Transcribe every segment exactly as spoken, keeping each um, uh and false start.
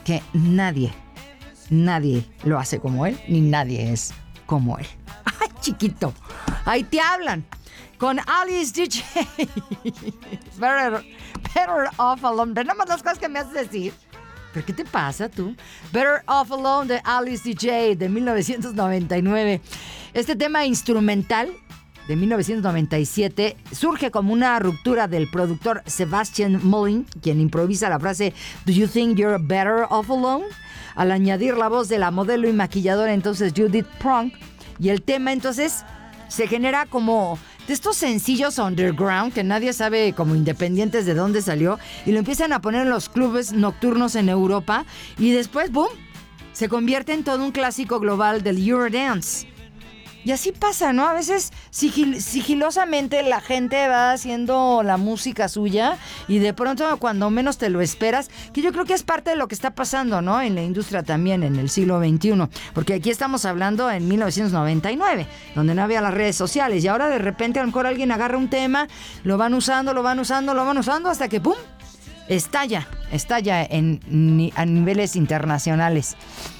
que nadie, nadie lo hace como él, ni nadie es como él. ¡Ay, chiquito! Ahí te hablan. Con Alice D J. better, better Off Alone. Nada más las cosas que me haces decir. ¿Pero qué te pasa tú? Better Off Alone de Alice D J de mil novecientos noventa y nueve. Este tema instrumental de mil novecientos noventa y siete surge como una ruptura del productor Sebastian Mullin, quien improvisa la frase "Do you think you're better off alone?", al añadir la voz de la modelo y maquilladora entonces Judith Prong. Y el tema entonces se genera como de estos sencillos underground que nadie sabe como independientes de dónde salió, y lo empiezan a poner en los clubes nocturnos en Europa, y después, ¡boom!, se convierte en todo un clásico global del Eurodance. Y así pasa, ¿no? A veces sigil- sigilosamente la gente va haciendo la música suya y de pronto cuando menos te lo esperas, que yo creo que es parte de lo que está pasando, ¿no? En la industria también en el siglo veintiuno, porque aquí estamos hablando en mil novecientos noventa y nueve, donde no había las redes sociales, y ahora de repente a lo mejor alguien agarra un tema, lo van usando, lo van usando, lo van usando hasta que ¡pum!, estalla, estalla en, ni- a niveles internacionales.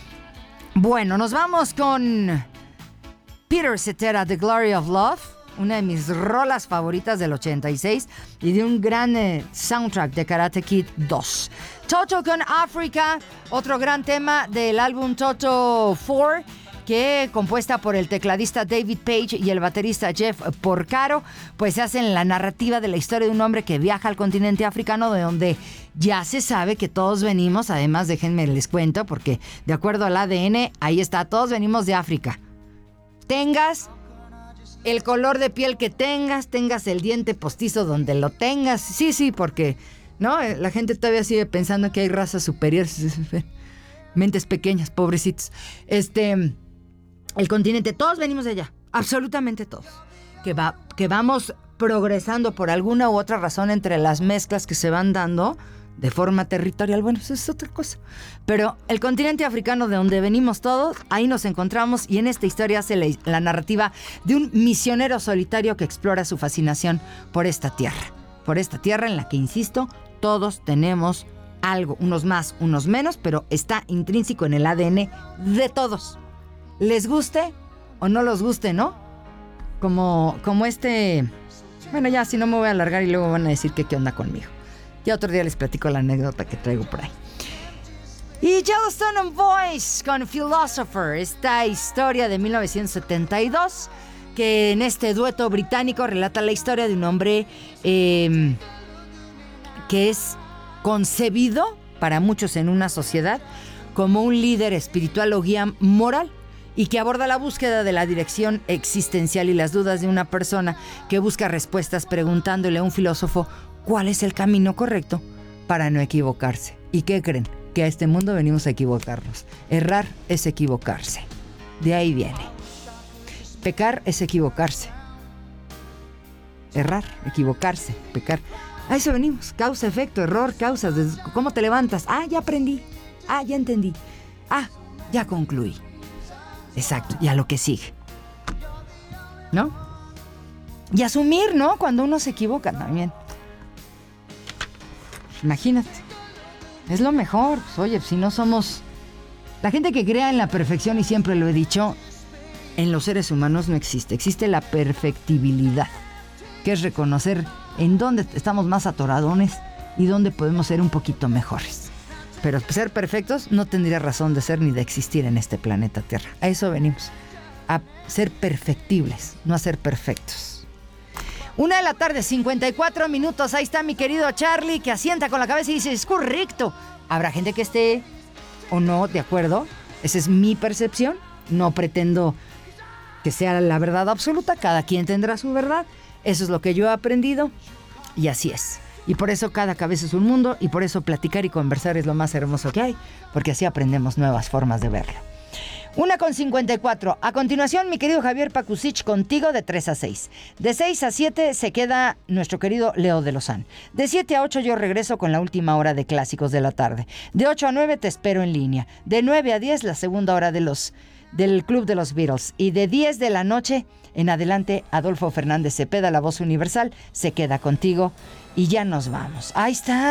Bueno, nos vamos con Peter Cetera, The Glory of Love, una de mis rolas favoritas del ochenta y seis y de un gran eh, soundtrack de Karate Kid dos. Toto con Africa, otro gran tema del álbum Toto cuatro, que compuesta por el tecladista David Page y el baterista Jeff Porcaro, pues hacen la narrativa de la historia de un hombre que viaja al continente africano, de donde ya se sabe que todos venimos. Además, déjenme les cuento, porque de acuerdo al A D N, ahí está, todos venimos de África. Tengas el color de piel que tengas, tengas el diente postizo donde lo tengas. Sí, sí, porque no, la gente todavía sigue pensando que hay razas superiores. Mentes pequeñas, pobrecitos. Este, el continente, todos venimos de allá, absolutamente todos. Que va, que vamos progresando por alguna u otra razón entre las mezclas que se van dando de forma territorial. Bueno, eso es otra cosa. Pero el continente africano, de donde venimos todos, ahí nos encontramos, y en esta historia hace la, la narrativa de un misionero solitario que explora su fascinación por esta tierra. Por esta tierra en la que, insisto, todos tenemos algo, unos más, unos menos, pero está intrínseco en el A D N de todos. Les guste o no los guste, ¿no? Como, como este... Bueno, ya, si no me voy a alargar y luego van a decir que qué onda conmigo. Ya otro día les platico la anécdota que traigo por ahí. Y Yellowstone and Voice con Philosopher, esta historia de mil novecientos setenta y dos, que en este dueto británico relata la historia de un hombre eh, que es concebido para muchos en una sociedad como un líder espiritual o guía moral, y que aborda la búsqueda de la dirección existencial y las dudas de una persona que busca respuestas preguntándole a un filósofo cuál es el camino correcto para no equivocarse. ¿Y qué creen? Que a este mundo venimos a equivocarnos. Errar es equivocarse. De ahí viene. Pecar es equivocarse. Errar, equivocarse, pecar. A eso venimos. Causa, efecto, error, causas. ¿Cómo te levantas? Ah, ya aprendí. Ah, ya entendí. Ah, ya concluí. Exacto, y a lo que sigue, ¿no? Y asumir, ¿no? Cuando uno se equivoca también. Imagínate. Es lo mejor. Pues, oye, si no somos... La gente que crea en la perfección, y siempre lo he dicho, en los seres humanos no existe. Existe la perfectibilidad, que es reconocer en dónde estamos más atoradones y dónde podemos ser un poquito mejores. Pero ser perfectos no tendría razón de ser ni de existir en este planeta Tierra. A eso venimos, a ser perfectibles, no a ser perfectos. Una de la tarde, cincuenta y cuatro minutos. Ahí está mi querido Charlie, que asienta con la cabeza y dice, es correcto. Habrá gente que esté o no de acuerdo. Esa es mi percepción. No pretendo que sea la verdad absoluta. Cada quien tendrá su verdad. Eso es lo que yo he aprendido. Y así es. Y por eso cada cabeza es un mundo, y por eso platicar y conversar es lo más hermoso que hay, porque así aprendemos nuevas formas de verlo. Una con cincuenta y cuatro. A continuación, mi querido Javier Pakusich, contigo de tres a seis. De seis a siete se queda nuestro querido Leo de Lozán. De siete a ocho yo regreso con la última hora de clásicos de la tarde. De ocho a nueve te espero en línea. De nueve a diez la segunda hora de los, del Club de los Beatles. Y de diez de la noche en adelante, Adolfo Fernández Cepeda, la voz universal, se queda contigo. Y ya nos vamos. Ahí está.